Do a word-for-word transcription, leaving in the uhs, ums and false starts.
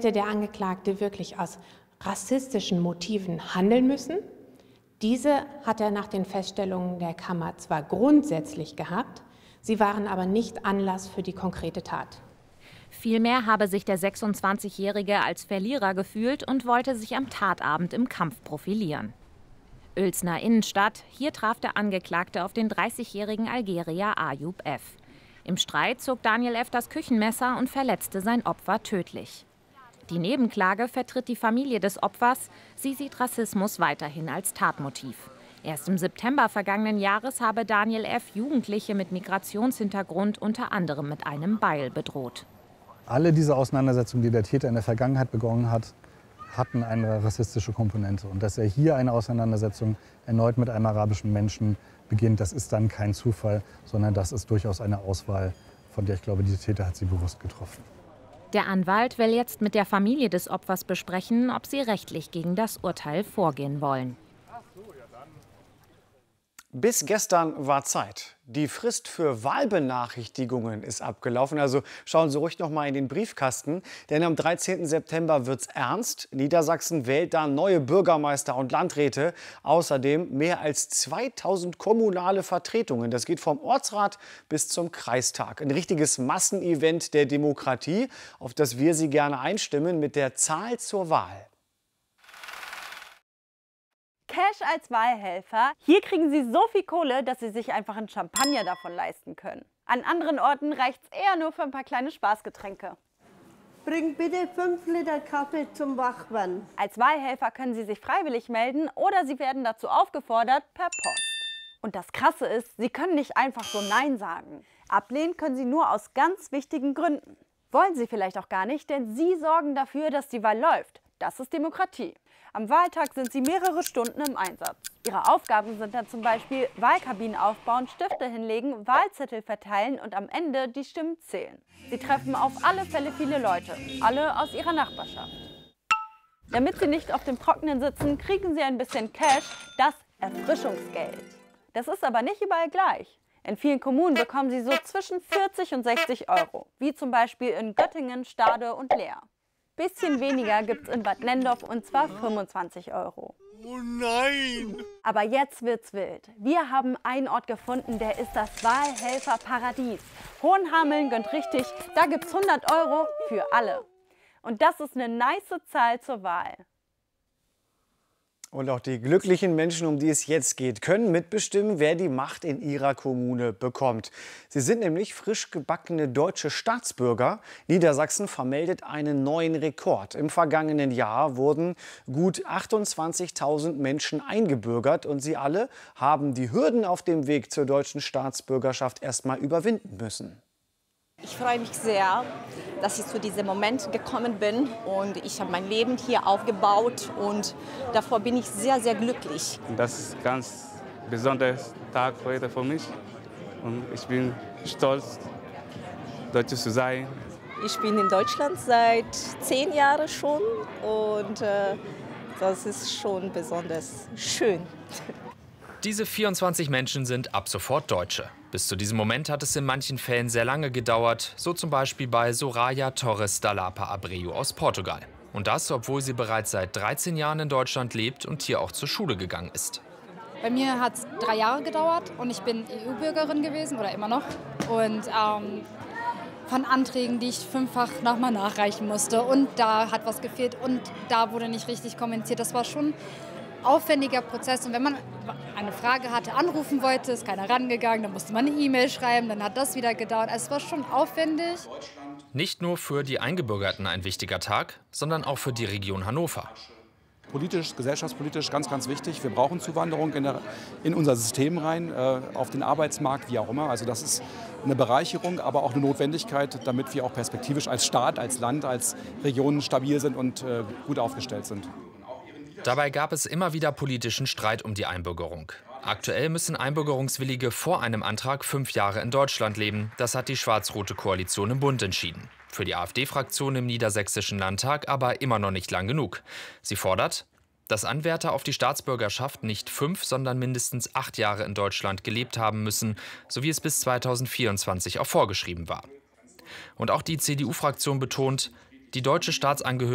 hätte der Angeklagte wirklich aus rassistischen Motiven handeln müssen. Diese hat er nach den Feststellungen der Kammer zwar grundsätzlich gehabt, sie waren aber nicht Anlass für die konkrete Tat. Vielmehr habe sich der sechsundzwanzigjährige als Verlierer gefühlt und wollte sich am Tatabend im Kampf profilieren. Uelzner Innenstadt, hier traf der Angeklagte auf den dreißigjährigen Algerier Ayub F. Im Streit zog Daniel F. das Küchenmesser und verletzte sein Opfer tödlich. Die Nebenklage vertritt die Familie des Opfers. Sie sieht Rassismus weiterhin als Tatmotiv. Erst im September vergangenen Jahres habe Daniel F. Jugendliche mit Migrationshintergrund unter anderem mit einem Beil bedroht. Alle diese Auseinandersetzungen, die der Täter in der Vergangenheit begonnen hat, hatten eine rassistische Komponente. Und dass er hier eine Auseinandersetzung erneut mit einem arabischen Menschen beginnt, das ist dann kein Zufall, sondern das ist durchaus eine Auswahl, von der ich glaube, dieser Täter hat sie bewusst getroffen. Der Anwalt will jetzt mit der Familie des Opfers besprechen, ob sie rechtlich gegen das Urteil vorgehen wollen. Bis gestern war Zeit. Die Frist für Wahlbenachrichtigungen ist abgelaufen. Also schauen Sie ruhig noch mal in den Briefkasten. Denn am dreizehnten September wird's ernst. Niedersachsen wählt da neue Bürgermeister und Landräte. Außerdem mehr als zweitausend kommunale Vertretungen. Das geht vom Ortsrat bis zum Kreistag. Ein richtiges Massenevent der Demokratie, auf das wir Sie gerne einstimmen mit der Zahl zur Wahl. Cash als Wahlhelfer. Hier kriegen Sie so viel Kohle, dass Sie sich einfach einen Champagner davon leisten können. An anderen Orten reicht es eher nur für ein paar kleine Spaßgetränke. Bring bitte fünf Liter Kaffee zum Wachwerden. Als Wahlhelfer können Sie sich freiwillig melden oder Sie werden dazu aufgefordert per Post. Und das Krasse ist, Sie können nicht einfach so Nein sagen. Ablehnen können Sie nur aus ganz wichtigen Gründen. Wollen Sie vielleicht auch gar nicht, denn Sie sorgen dafür, dass die Wahl läuft. Das ist Demokratie. Am Wahltag sind Sie mehrere Stunden im Einsatz. Ihre Aufgaben sind dann zum Beispiel Wahlkabinen aufbauen, Stifte hinlegen, Wahlzettel verteilen und am Ende die Stimmen zählen. Sie treffen auf alle Fälle viele Leute, alle aus Ihrer Nachbarschaft. Damit Sie nicht auf dem Trockenen sitzen, kriegen Sie ein bisschen Cash, das Erfrischungsgeld. Das ist aber nicht überall gleich. In vielen Kommunen bekommen Sie so zwischen vierzig und sechzig Euro, wie zum Beispiel in Göttingen, Stade und Leer. Bisschen weniger gibt es in Bad Nendorf und zwar fünfundzwanzig Euro. Oh nein! Aber jetzt wird's wild. Wir haben einen Ort gefunden, der ist das Wahlhelferparadies. Hohenhameln gönnt richtig, da gibt's hundert Euro für alle. Und das ist eine nice Zahl zur Wahl. Und auch die glücklichen Menschen, um die es jetzt geht, können mitbestimmen, wer die Macht in ihrer Kommune bekommt. Sie sind nämlich frisch gebackene deutsche Staatsbürger. Niedersachsen vermeldet einen neuen Rekord. Im vergangenen Jahr wurden gut achtundzwanzigtausend Menschen eingebürgert. Und sie alle haben die Hürden auf dem Weg zur deutschen Staatsbürgerschaft erst mal überwinden müssen. Ich freue mich sehr, dass ich zu diesem Moment gekommen bin und ich habe mein Leben hier aufgebaut und davor bin ich sehr, sehr glücklich. Das ist ein ganz besonderer Tag heute für mich und ich bin stolz, Deutsche zu sein. Ich bin in Deutschland seit zehn Jahren schon und äh, das ist schon besonders schön. Diese vierundzwanzig Menschen sind ab sofort Deutsche. Bis zu diesem Moment hat es in manchen Fällen sehr lange gedauert, so zum Beispiel bei Soraya Torres da Lapa Abreu aus Portugal. Und das, obwohl sie bereits seit dreizehn Jahren in Deutschland lebt und hier auch zur Schule gegangen ist. Bei mir hat es drei Jahre gedauert und ich bin E U-Bürgerin gewesen oder immer noch. Und ähm, von Anträgen, die ich fünffach nochmal nachreichen musste. Und da hat was gefehlt und da wurde nicht richtig kommentiert. Das war schon aufwendiger Prozess. Und wenn man eine Frage hatte, anrufen wollte, ist keiner rangegangen, dann musste man eine E-Mail schreiben, dann hat das wieder gedauert. Also es war schon aufwendig. Nicht nur für die Eingebürgerten ein wichtiger Tag, sondern auch für die Region Hannover. Politisch, gesellschaftspolitisch ganz, ganz wichtig. Wir brauchen Zuwanderung in, der, in unser System rein, äh, auf den Arbeitsmarkt, wie auch immer. Also das ist eine Bereicherung, aber auch eine Notwendigkeit, damit wir auch perspektivisch als Staat, als Land, als Region stabil sind und äh, gut aufgestellt sind. Dabei gab es immer wieder politischen Streit um die Einbürgerung. Aktuell müssen Einbürgerungswillige vor einem Antrag fünf Jahre in Deutschland leben. Das hat die schwarz-rote Koalition im Bund entschieden. Für die AfD-Fraktion im Niedersächsischen Landtag aber immer noch nicht lang genug. Sie fordert, dass Anwärter auf die Staatsbürgerschaft nicht fünf, sondern mindestens acht Jahre in Deutschland gelebt haben müssen, so wie es bis zweitausendvierundzwanzig auch vorgeschrieben war. Und auch die C D U-Fraktion betont, die deutsche Staatsangehörigkeit